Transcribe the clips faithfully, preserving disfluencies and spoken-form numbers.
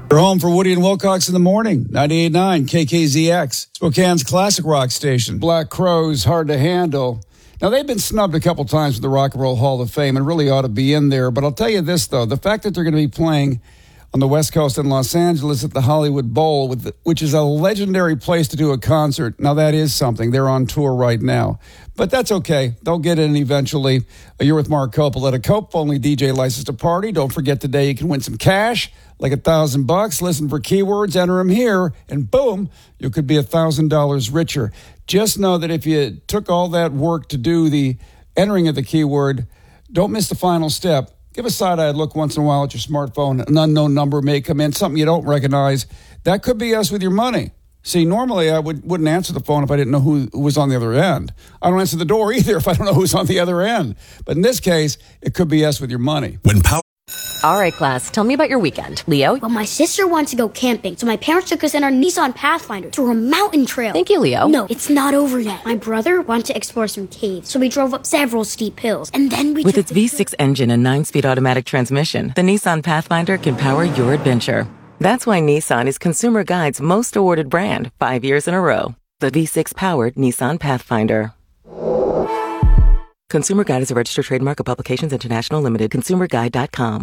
We're home for Woody and Wilcox in the morning. ninety-eight point nine K K Z X, Spokane's classic rock station. Black Crowes, Hard to Handle. Now, they've been snubbed a couple times with the Rock and Roll Hall of Fame and really ought to be in there. But I'll tell you this, though. The fact that they're going to be playing on the West Coast in Los Angeles at the Hollywood Bowl, with the, which is a legendary place to do a concert. Now, that is something. They're on tour right now. But that's okay. They'll get in eventually. You're with Mark Coppola. At a Cope-only D J license to party. Don't forget today you can win some cash, like a thousand bucks. Listen for keywords, enter them here, and boom, you could be a thousand dollars richer. Just know that if you took all that work to do the entering of the keyword, don't miss the final step. Give a side-eyed look once in a while at your smartphone. An unknown number may come in, something you don't recognize. That could be us with your money. See, normally I would, wouldn't answer the phone if I didn't know who, who was on the other end. I don't answer the door either if I don't know who's on the other end. But in this case, it could be us with your money. When power... All right, class, tell me about your weekend. Leo? Well, my sister wanted to go camping, so my parents took us in our Nissan Pathfinder through a mountain trail. Thank you, Leo. No, it's not over yet. My brother wanted to explore some caves, so we drove up several steep hills, and then we With took its V six engine and nine-speed automatic transmission, the Nissan Pathfinder can power your adventure. That's why Nissan is Consumer Guide's most awarded brand, five years in a row. The V six-powered Nissan Pathfinder. Consumer Guide is a registered trademark of Publications International Limited. consumer guide dot com.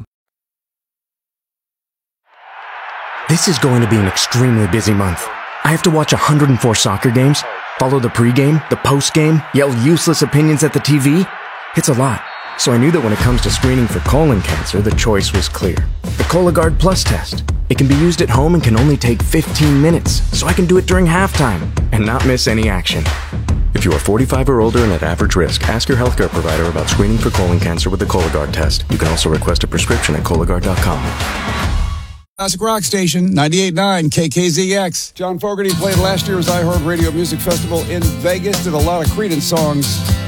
This is going to be an extremely busy month. I have to watch one hundred four soccer games, follow the pregame, the postgame, yell useless opinions at the T V. It's a lot. So I knew that when it comes to screening for colon cancer, the choice was clear. The Cologuard Plus test. It can be used at home and can only take fifteen minutes, so I can do it during halftime and not miss any action. If you are forty-five or older and at average risk, ask your healthcare provider about screening for colon cancer with the Cologuard test. You can also request a prescription at Cologuard dot com. Classic rock station, ninety-eight point nine K K Z X. John Fogerty played last year's iHeartRadio Music Festival in Vegas, did a lot of Creedence songs.